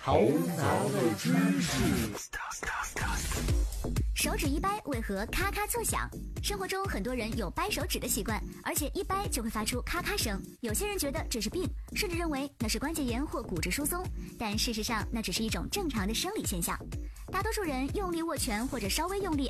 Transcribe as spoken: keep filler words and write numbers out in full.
头脑的知识。 手指一掰为何咔咔作响？生活中很多人有掰手指的习惯，而且一掰就会发出咔咔声。有些人觉得这是病，甚至认为那是关节炎或骨质疏松，但事实上那只是一种正常的生理现象。大多数人用力握拳或者稍微用力